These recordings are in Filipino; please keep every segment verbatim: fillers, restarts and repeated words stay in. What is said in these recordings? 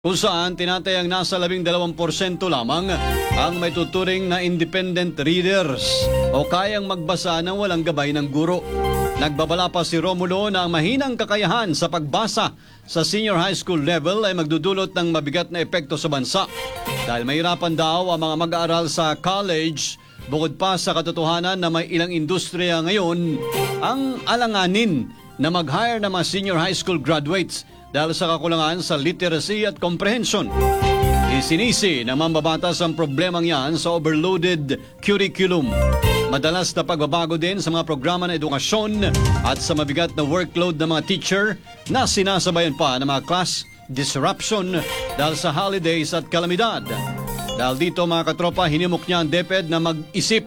kung saan tinatayang nasa labing dalawang porsyento lamang ang may tuturing na independent readers o kayang magbasa ng walang gabay ng guro. Nagbabala pa si Romulo na ang mahinang kakayahan sa pagbasa sa senior high school level ay magdudulot ng mabigat na epekto sa bansa. Dahil mahirapan daw ang mga mag-aaral sa college, bukod pa sa katotohanan na may ilang industriya ngayon ang alanganin na mag-hire ng mga senior high school graduates dahil sa kakulangan sa literacy at comprehension. Isinisi ng mambabatas ang problemang yan sa overloaded curriculum. Madalas na pagbabago din sa mga programa ng edukasyon at sa mabigat na workload ng mga teacher na sinasabayan pa ng mga class disruption dahil sa holidays at kalamidad. Dahil dito mga katropa, hinimok niya ang DepEd na mag-isip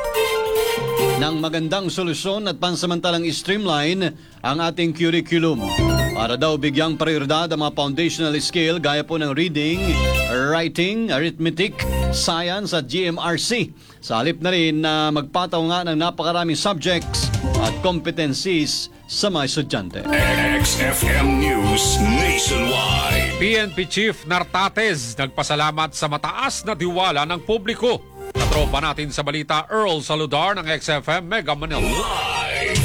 ng magandang solusyon at pansamantalang streamline ang ating curriculum para daw bigyang prioridad ang mga foundational skill gaya po ng reading, writing, arithmetic, science at G M R C. Sa halip na rin na magpataw nga ng napakaraming subjects at competencies sa mga estudyante. X F M News Nationwide. P N P Chief Nartates nagpasalamat sa mataas na tiwala ng publiko. Katropa natin sa balita, Earl Saludar ng X F M Mega Manila. Live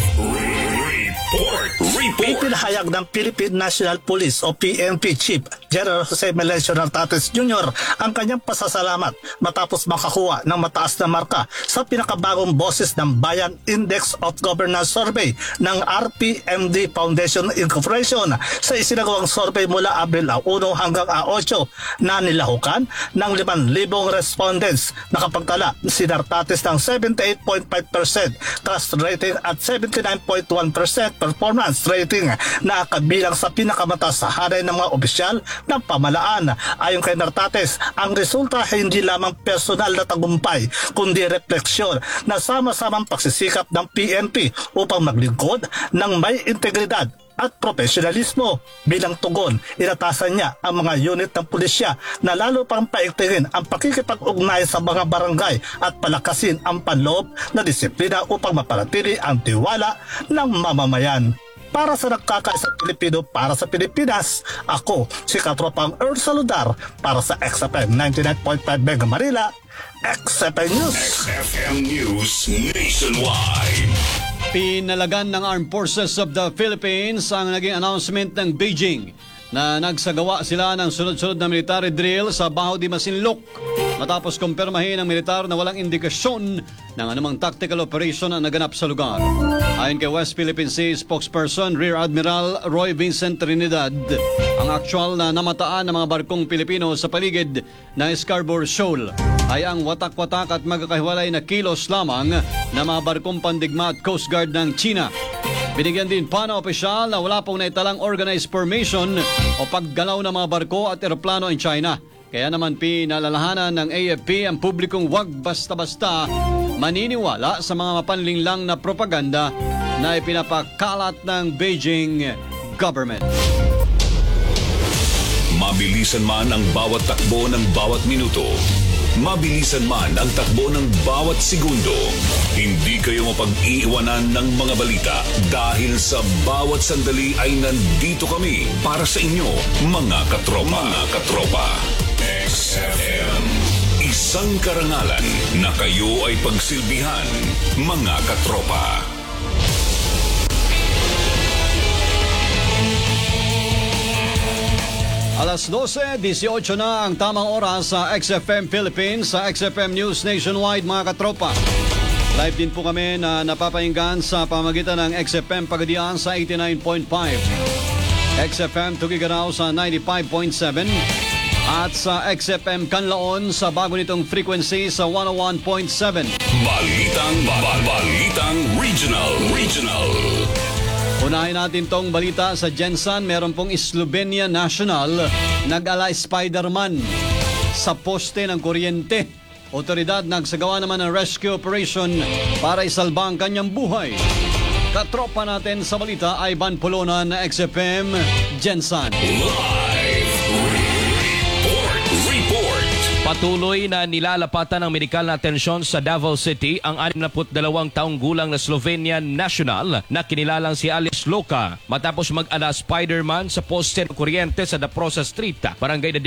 report. Report. Ipinahayag ng Philippine National Police o P N P Chief General Jose Melencio Nartates Junior ang kanyang pasasalamat matapos makakuha ng mataas na marka sa pinakabagong Boses ng Bayan Index of Governance Survey ng R P M D Foundation Incorporation sa isinagawang survey mula Abril one hanggang eight na nilahukan ng limang libong respondents. Nakapagtala si Nartates ng seventy-eight point five percent trust rating at seventy-nine point one percent performance rating na kabilang sa pinakamataas sa hanay ng mga opisyal ng pamalaan. Ayon kay Nartates, ang resulta ay hindi lamang personal na tagumpay kundi refleksyon na sama-samang pagsisikap ng P N P upang maglingkod ng may integridad at profesionalismo. Bilang tugon, inatasan niya ang mga unit ng pulisya na lalo pang paigtingin ang pakikipag-ugnay sa mga barangay at palakasin ang panloob na disiplina upang mapanatili ang tiwala ng mamamayan. Para sa nagkakaisang Pilipino, para sa Pilipinas, ako si Katropang Earl Saludar para sa X F M ninety-nine point five Mega Manila, X F M News. X F M News Nationwide. Pinalagan ng Armed Forces of the Philippines ang naging announcement ng Beijing na nagsagawa sila ng sunod-sunod na military drill sa Baho de Masinloc matapos kumpirmahin ng militar na walang indikasyon ng anumang tactical operation na naganap sa lugar. Ayon kay West Philippine Sea spokesperson Rear Admiral Roy Vincent Trinidad, ang actual na namataan ng mga barkong Pilipino sa paligid ng Scarborough Shoal ay ang watak-watak at magkakahiwalay na kilos lamang na mga barkong pandigma at Coast Guard ng China. Binigyan din pa ng opisyal na wala pong naitalang organized formation o paggalaw ng mga barko at eroplano in China. Kaya naman pinalalahanan ng A F P ang publikong wag basta-basta maniniwala sa mga mapanlinlang na propaganda na ipinapakalat ng Beijing government. Mabilisan man ang bawat takbo ng bawat minuto, mabilisan man ang takbo ng bawat segundo, hindi kayo mapag-iiwanan ng mga balita dahil sa bawat sandali ay nandito kami para sa inyo, mga katropa. Mga katropa. X F M. Isang karangalan na kayo ay pagsilbihan, mga katropa. Alas dose, eighteen na ang tamang oras sa X F M Philippines, sa X F M News Nationwide, mga katropa. Live din po kami na napapahinggan sa pamagitan ng X F M Pagadian sa eighty-nine point five, X F M Tuguegarao sa ninety-five point seven, at sa X F M Canlaon sa bago nitong frequency sa one oh one point seven. Balitang, ba- balitang regional, regional. Unahin natin tong balita sa Jensan. Meron pong Slovenia National nag-ala Spider-Man sa poste ng kuryente. Otoridad nagsagawa naman ng rescue operation para isalba ang kanyang buhay. Katropa natin sa balita ay Van Polonan na X F M Jensan. Live report, report. Patuloy na nilalapatan ng medikal na atensyon sa Davao City ang anim na dalawang taong gulang na Slovenian national na kinilalang si Alice Loca matapos mag-ala Spider-Man sa poste ng kuryente sa Daprosa Street, Barangay